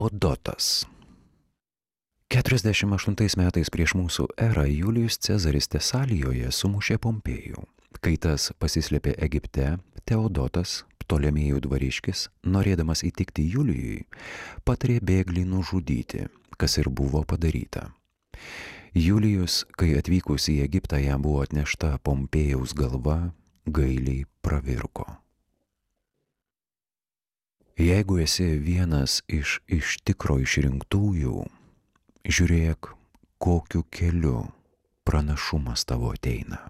Teodotas. 48 metais prieš mūsų erą Julijus Cezaris Tesalijoje sumušė Pompėjų. Kai tas pasislėpė Egipte, Teodotas, Ptolemėjų dvariškis, norėdamas įtikti Julijui, patarė bėglį nužudyti, kas ir buvo padaryta. Julijus, kai atvykus į Egiptą jam buvo atnešta Pompėjaus galva, gailiai pravirko. Jeigu esi vienas iš tikro išrinktųjų, žiūrėk, kokiu keliu pranašumas tavo ateina.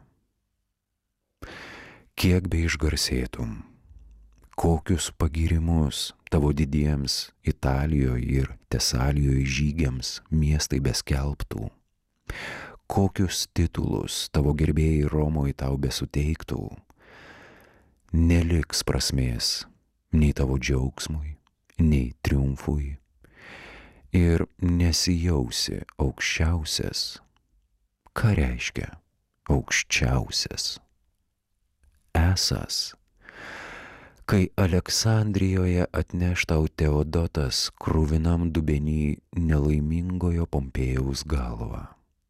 Kiek be išgarsėtum, kokius pagyrimus tavo didiems Italijoje ir Tesalijoje žygiams miestai beskelbtų, kokius titulus tavo gerbėjai Romoje tau besuteiktų, neliks prasmės nei tavo džiaugsmui, nei triumfui, ir nesijausi aukščiausias. Ką reiškia aukščiausias? Esas, kai Aleksandrijoje atneš tau Teodotas kruvinam dubenį nelaimingojo Pompėjaus galvą.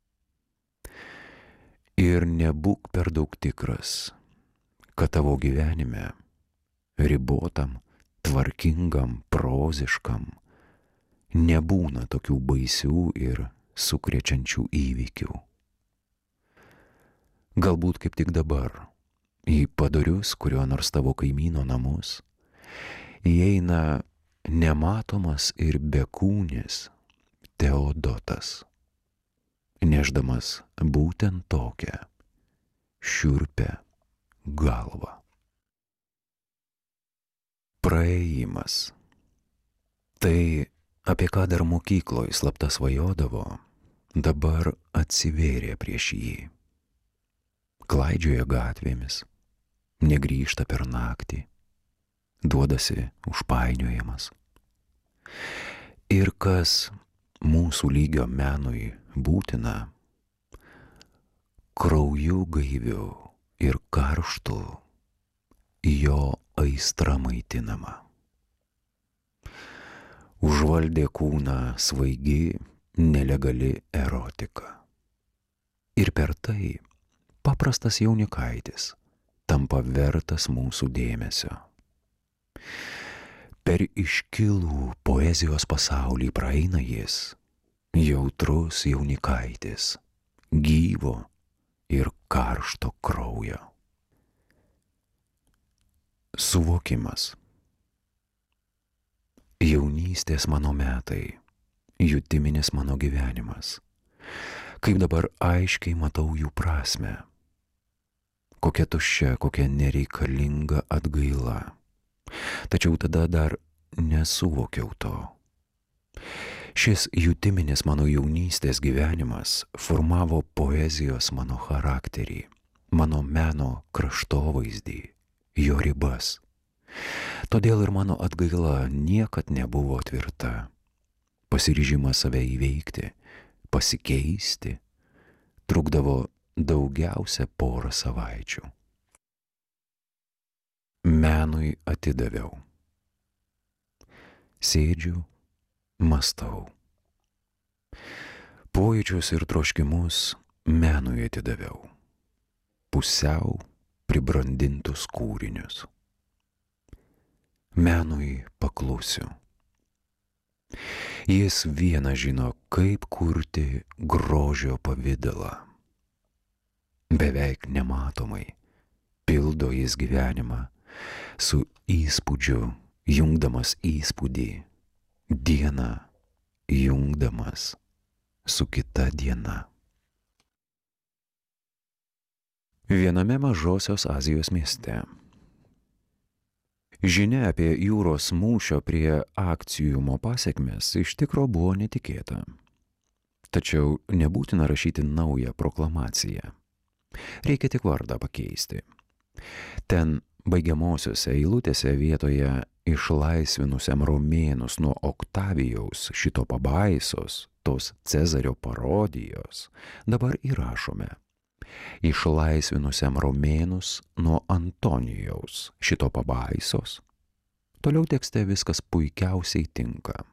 Ir nebūk per daug tikras, kad tavo gyvenime, ribotam, tvarkingam, proziškam, nebūna tokių baisių ir sukrečiančių įvykių. Galbūt kaip tik dabar į padorius kurio nors tavo kaimyno namus įeina nematomas ir bekūnis Teodotas, nešdamas būtent tokią šiurpią galvą. Praėjimas. Tai, apie ką dar mokykloje slapta svajodavo, dabar atsivėrė prieš jį. Klaidžioja gatvėmis, negrįžta per naktį, duodasi užpainiojamas. Ir kas mūsų lygio menui būtina, krauju gaiviu ir karštu jo aistra maitinama. Užvaldė kūną svaigi, nelegali erotika. Ir per tai paprastas jaunikaitis tampa vertas mūsų dėmesio. Per iškilų poezijos pasaulį praeina jis, jautrus jaunikaitis, gyvo ir karšto kraujo. Suvokimas. Jaunystės mano metai, jutiminis mano gyvenimas. Kaip dabar aiškiai matau jų prasmę. Kokia tuščia, kokia nereikalinga atgaila. Tačiau tada dar nesuvokiau to. Šis jutiminis mano jaunystės gyvenimas formavo poezijos mano charakterį, mano meno kraštovaizdį, jo ribas. Todėl ir mano atgaila niekad nebuvo tvirta. Pasiryžimas save įveikti, pasikeisti, trukdavo daugiausia porą savaičių. Menui atidaviau. Sėdžiu, mąstau. Pojūčius ir troškimus menui atidaviau. Pusiau pribrandintus kūrinius. Menui paklusiu. Jis vienas žino, kaip kurti grožio pavidalą. Beveik nematomai pildo jis gyvenimą su įspūdžiu, jungdamas įspūdį, dieną jungdamas su kita diena. Viename Mažosios Azijos mieste. Žinia apie jūros mūšio prie Akciumo pasekmes iš tikro buvo netikėta. Tačiau nebūtina rašyti naują proklamaciją. Reikia tik vardą pakeisti. Ten baigiamosiose eilutėse vietoje išlaisvinusiam romėnus nuo Oktavijaus šito pabaisos, tos Cezario parodijos, dabar įrašome: išlaisvinusiam romėnus nuo Antonijaus šito pabaisos. Toliau tekste viskas puikiausiai tinka.